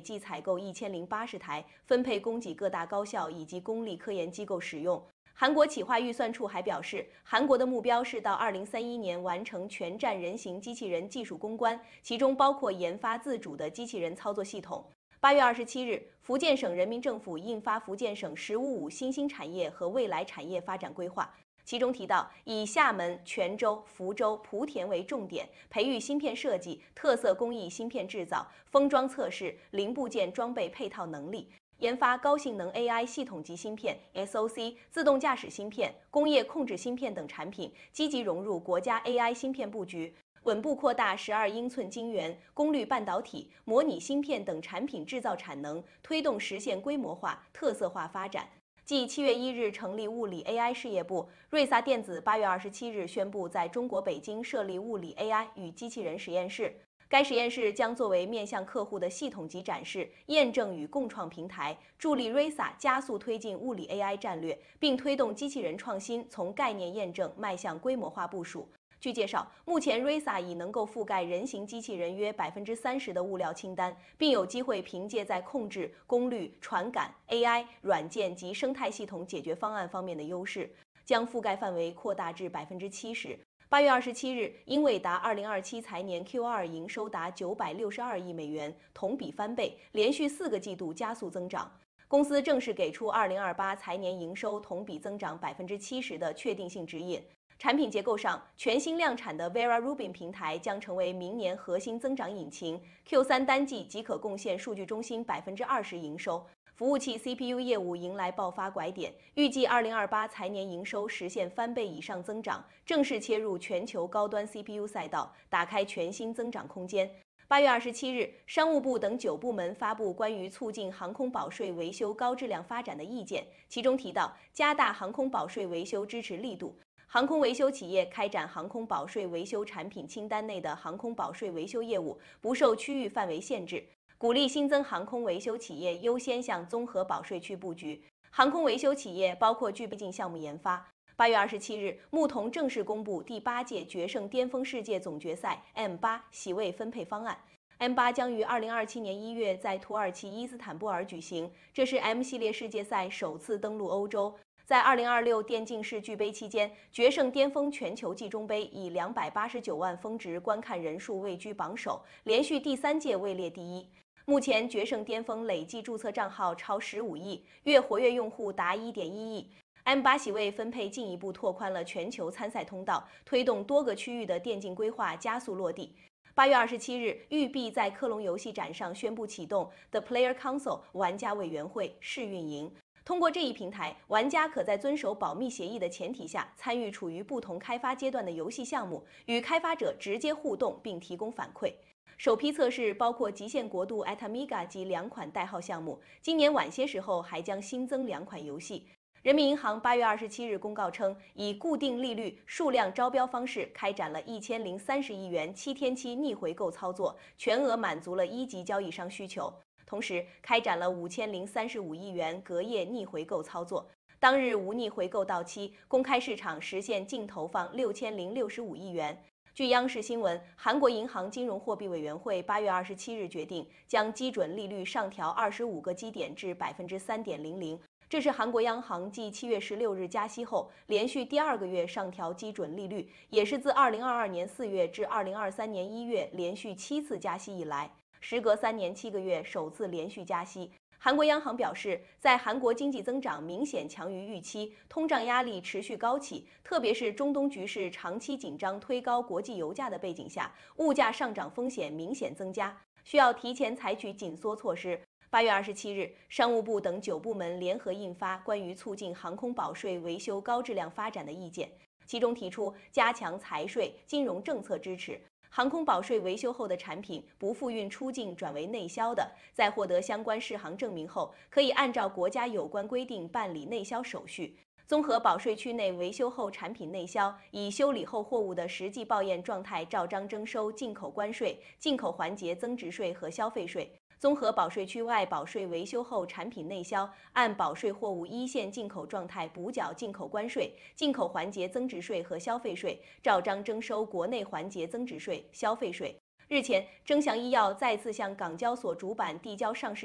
计采购1080台，分配供给各大高校以及公立科研机构使用。韩国企划预算处还表示，韩国的目标是到2031年完成全站人形机器人技术攻关，其中包括研发自主的机器人操作系统。8月27日，福建省人民政府印发福建省“十五五”新兴产业和未来产业发展规划，其中提到以厦门、泉州、福州、莆田为重点，培育芯片设计、特色工艺芯片制造、封装测试、零部件装备配套能力。研发高性能 AI 系统级芯片、SoC、自动驾驶芯片、工业控制芯片等产品，积极融入国家 AI 芯片布局，稳步扩大12英寸晶圆、功率半导体、模拟芯片等产品制造产能，推动实现规模化、特色化发展。继7月1日成立物理 AI 事业部，瑞萨电子8月27日宣布在中国北京设立物理 AI 与机器人实验室。该实验室将作为面向客户的系统级展示、验证与共创平台，助力 RISA 加速推进物理 AI 战略，并推动机器人创新从概念验证迈向规模化部署。据介绍，目前 RISA 已能够覆盖人形机器人约30%的物料清单，并有机会凭借在控制、功率、传感、AI、软件及生态系统解决方案方面的优势，将覆盖范围扩大至70%。8月27日，英伟达2027财年 Q2 营收达962亿美元，同比翻倍，连续4个季度加速增长。公司正式给出2028财年营收同比增长70%的确定性指引。产品结构上，全新量产的 Vera Rubin 平台将成为明年核心增长引擎 ，Q3 单季即可贡献数据中心20%营收。服务器 CPU 业务迎来爆发拐点，预计2028财年营收实现翻倍以上增长，正式切入全球高端 CPU 赛道，打开全新增长空间。8月27日，商务部等9部门发布关于促进航空保税维修高质量发展的意见，其中提到加大航空保税维修支持力度，航空维修企业开展航空保税维修产品清单内的航空保税维修业务，不受区域范围限制。鼓励新增航空维修企业优先向综合保税区布局。航空维修企业包括具备进项目研发。8月27日，牧童正式公布第8届决胜巅峰世界总决赛 M8 席位分配方案。M8 将于2027年1月在土耳其伊斯坦布尔举行，这是 M 系列世界赛首次登陆欧洲。在2026电竞世俱杯期间，决胜巅峰全球季中杯以289万峰值观看人数位居榜首，连续第3届位列第一。目前，决胜巅峰累计注册账号超15亿，月活跃用户达1.1亿。M8 席位分配进一步拓宽了全球参赛通道，推动多个区域的电竞规划加速落地。8月27日，育碧在科隆游戏展上宣布启动 The Player Council 玩家委员会试运营。通过这一平台，玩家可在遵守保密协议的前提下，参与处于不同开发阶段的游戏项目，与开发者直接互动并提供反馈。首批测试包括极限国度 Atamiga 及2款代号项目，今年晚些时候还将新增2款游戏。人民银行8月27日公告称，以固定利率数量招标方式开展了1030亿元7天期逆回购操作，全额满足了一级交易商需求。同时，开展了5035亿元隔夜逆回购操作，当日无逆回购到期，公开市场实现净投放6065亿元。据央视新闻，韩国银行金融货币委员会8月27日决定将基准利率上调25个基点至3.00%，这是韩国央行继7月16日加息后连续第2个月上调基准利率，也是自2022年4月至2023年1月连续7次加息以来，时隔3年7个月首次连续加息。韩国央行表示，在韩国经济增长明显强于预期，通胀压力持续高企，特别是中东局势长期紧张推高国际油价的背景下，物价上涨风险明显增加，需要提前采取紧缩措施。8月27日，商务部等9部门联合印发关于促进航空保税维修高质量发展的意见，其中提出加强财税、金融政策支持。航空保税维修后的产品不复运出境转为内销的，在获得相关适航证明后，可以按照国家有关规定办理内销手续。综合保税区内维修后产品内销，以修理后货物的实际报验状态照章征收进口关税、进口环节增值税和消费税。综合保税区外保税维修后产品内销，按保税货物一线进口状态补缴进口关税、进口环节增值税和消费税，照章征收国内环节增值税、消费税。 日前，争祥医药再次向港交所主板递交上市